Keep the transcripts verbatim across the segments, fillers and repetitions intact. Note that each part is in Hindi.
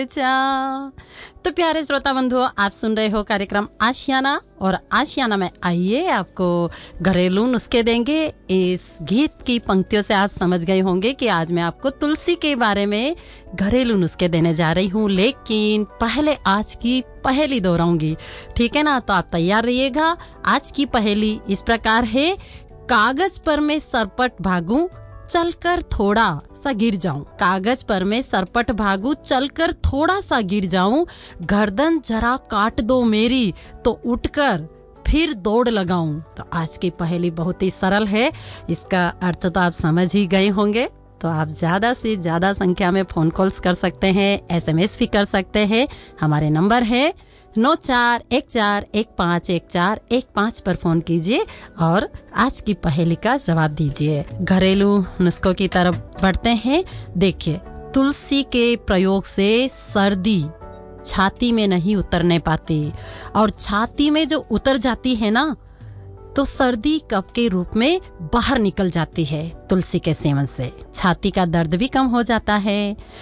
अच्छा, तो प्यारे श्रोता बंधुओं, आप सुन रहे हो कार्यक्रम आशियाना और आशियाना में आइए आपको घरेलू नुस्खे देंगे। इस गीत की पंक्तियों से आप समझ गए होंगे कि आज मैं आपको तुलसी के बारे में घरेलू नुस्खे देने जा रही हूँ, लेकिन पहले आज की पहेली दोहराऊंगी, ठीक है ना? तो आप तैयार रहिएगा। आज की पहेली इस प्रकार है, कागज पर मैं सरपट भागूं, चलकर थोड़ा सा गिर जाऊं। कागज पर मैं सरपट भागूं, चलकर थोड़ा सा गिर जाऊं। गर्दन जरा काट दो मेरी, तो उठकर फिर दौड़ लगाऊं। तो आज की पहेली बहुत ही सरल है, इसका अर्थ तो आप समझ ही गए होंगे। तो आप ज्यादा से ज्यादा संख्या में फोन कॉल्स कर सकते हैं, एसएमएस भी कर सकते हैं। हमारे नंबर है नौ चार एक चार एक पाँच एक चार एक पाँच पर फोन कीजिए और आज की पहेली का जवाब दीजिए। घरेलू नुस्खों की तरफ बढ़ते हैं। देखिए, तुलसी के प्रयोग से सर्दी छाती में नहीं उतरने पाती, और छाती में जो उतर जाती है ना, तो सर्दी कफ के रूप में बाहर निकल जाती है। तुलसी के सेवन से छाती का दर्द भी कम हो जाता है।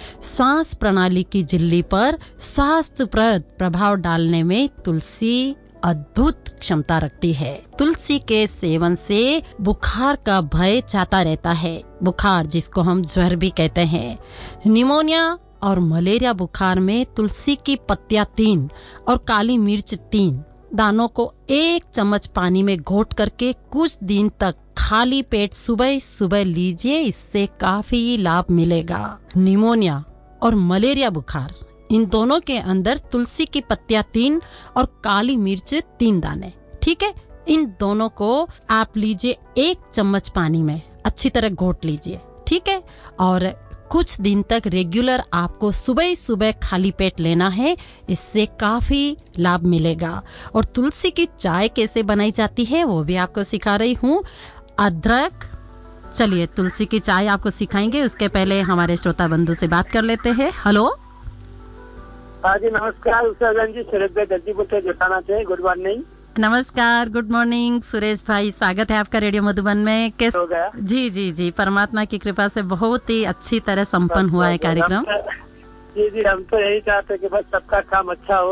श्वास प्रणाली की झिल्ली पर स्वास्थ्यप्रद प्रभाव डालने में तुलसी अद्भुत क्षमता रखती है। तुलसी के सेवन से बुखार का भय जाता रहता है। बुखार जिसको हम ज्वर भी कहते हैं, निमोनिया और मलेरिया बुखार में तुलसी की पत्तियां तीन और काली मिर्च तीन दानों को एक चम्मच पानी में घोट करके कुछ दिन तक खाली पेट सुबह सुबह लीजिए, इससे काफी लाभ मिलेगा। निमोनिया और मलेरिया बुखार, इन दोनों के अंदर तुलसी की पत्तियां तीन और काली मिर्च तीन दाने, ठीक है? इन दोनों को आप लीजिए एक चम्मच पानी में, अच्छी तरह घोट लीजिए, ठीक है? और कुछ दिन तक रेगुलर आपको सुबह सुबह खाली पेट लेना है, इससे काफी लाभ मिलेगा। और तुलसी की चाय कैसे बनाई जाती है वो भी आपको सिखा रही हूँ। अदरक, चलिए तुलसी की चाय आपको सिखाएंगे, उसके पहले हमारे श्रोता बंधु से बात कर लेते हैं। हेलो, हाँ जी नमस्कार, उषागंज जी, सुरेश भाई दर्जीपुर से जुटाना चाहिए। Good morning. नमस्कार, गुड मॉर्निंग सुरेश भाई, स्वागत है आपका रेडियो मधुबन में। कैसे हो गया? जी जी जी, परमात्मा की कृपा से बहुत ही अच्छी तरह संपन्न हुआ है कार्यक्रम। जी जी, हम तो यही चाहते हैं कि बस सबका काम अच्छा हो।